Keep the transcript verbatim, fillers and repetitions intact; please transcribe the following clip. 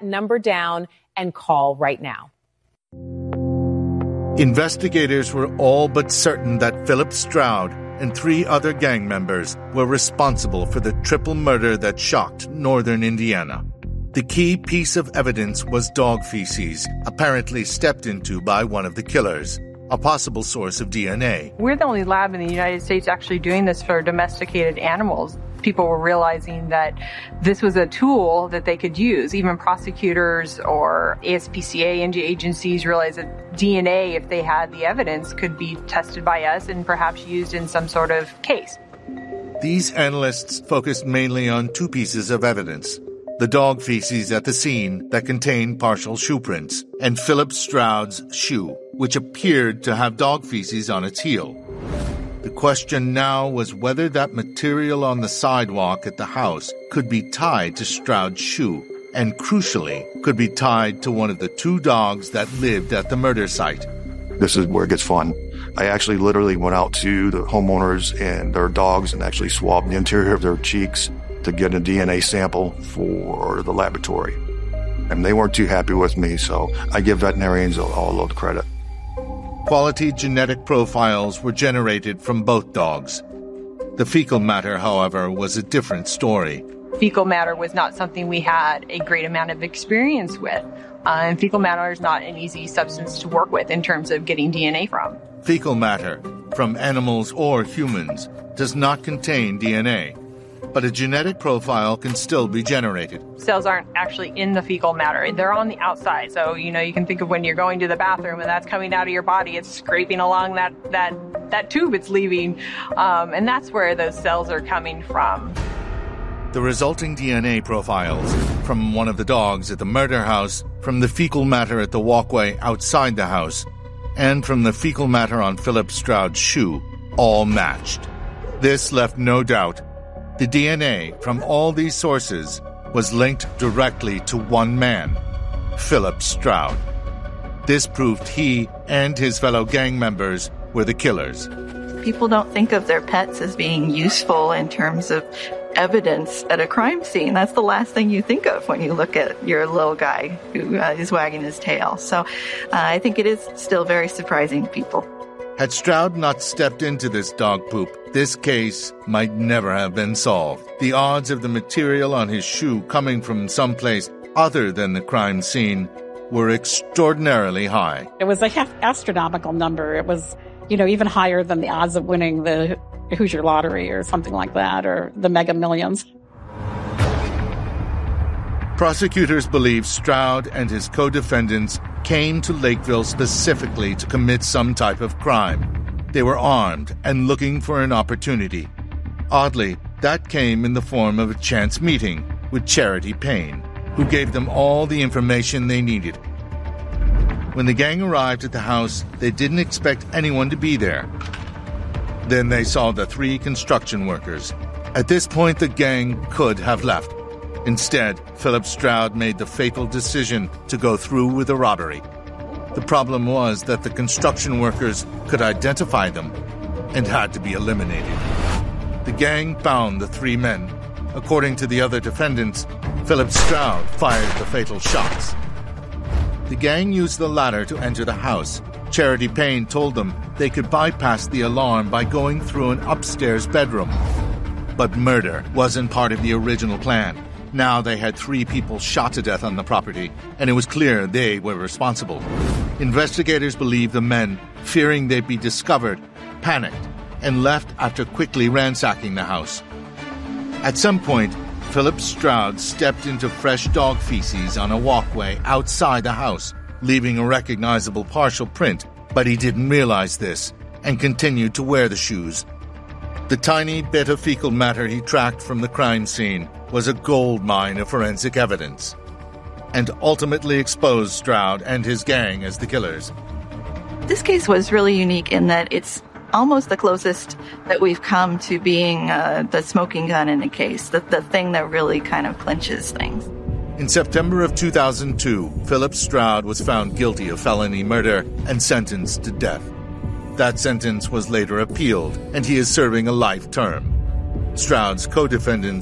number down and call right now. Investigators were all but certain that Philip Stroud and three other gang members were responsible for the triple murder that shocked northern Indiana. The key piece of evidence was dog feces, apparently stepped into by one of the killers, a possible source of D N A. We're the only lab in the United States actually doing this for domesticated animals. People were realizing that this was a tool that they could use. Even prosecutors or A S P C A agencies realized that D N A, if they had the evidence, could be tested by us and perhaps used in some sort of case. These analysts focused mainly on two pieces of evidence: the dog feces at the scene that contained partial shoe prints, and Philip Stroud's shoe, which appeared to have dog feces on its heel. The question now was whether that material on the sidewalk at the house could be tied to Stroud's shoe, and crucially, could be tied to one of the two dogs that lived at the murder site. This is where it gets fun. I actually literally went out to the homeowners and their dogs and actually swabbed the interior of their cheeks to get a D N A sample for the laboratory. And they weren't too happy with me, so I give veterinarians all of the credit. Quality genetic profiles were generated from both dogs. The fecal matter, however, was a different story. Fecal matter was not something we had a great amount of experience with. Uh, and fecal matter is not an easy substance to work with in terms of getting D N A from. Fecal matter, from animals or humans, does not contain D N A. But a genetic profile can still be generated. Cells aren't actually in the fecal matter. They're on the outside. So, you know, you can think of when you're going to the bathroom and that's coming out of your body, it's scraping along that, that, that tube it's leaving. Um, and that's where those cells are coming from. The resulting D N A profiles from one of the dogs at the murder house, from the fecal matter at the walkway outside the house, and from the fecal matter on Philip Stroud's shoe all matched. This left no doubt. The D N A from all these sources was linked directly to one man, Philip Stroud. This proved he and his fellow gang members were the killers. People don't think of their pets as being useful in terms of evidence at a crime scene. That's the last thing you think of when you look at your little guy who uh, is wagging his tail. So uh, I think it is still very surprising to people. Had Stroud not stepped into this dog poop, this case might never have been solved. The odds of the material on his shoe coming from someplace other than the crime scene were extraordinarily high. It was a half astronomical number. It was, you know, even higher than the odds of winning the Hoosier Lottery or something like that, or the Mega Millions. Prosecutors believe Stroud and his co-defendants came to Lakeville specifically to commit some type of crime. They were armed and looking for an opportunity. Oddly, that came in the form of a chance meeting with Charity Payne, who gave them all the information they needed. When the gang arrived at the house, they didn't expect anyone to be there. Then they saw the three construction workers. At this point, the gang could have left. Instead, Philip Stroud made the fatal decision to go through with the robbery. The problem was that the construction workers could identify them and had to be eliminated. The gang found the three men. According to the other defendants, Philip Stroud fired the fatal shots. The gang used the ladder to enter the house. Charity Payne told them they could bypass the alarm by going through an upstairs bedroom. But murder wasn't part of the original plan. Now they had three people shot to death on the property, and it was clear they were responsible. Investigators believe the men, fearing they'd be discovered, panicked and left after quickly ransacking the house. At some point, Philip Stroud stepped into fresh dog feces on a walkway outside the house, leaving a recognizable partial print, but he didn't realize this and continued to wear the shoes. The tiny bit of fecal matter he tracked from the crime scene was a gold mine of forensic evidence, and ultimately exposed Stroud and his gang as the killers. This case was really unique in that it's almost the closest that we've come to being uh, the smoking gun in a case, the, the thing that really kind of clinches things. In September of two thousand two, Philip Stroud was found guilty of felony murder and sentenced to death. That sentence was later appealed, and he is serving a life term. Stroud's co-defendants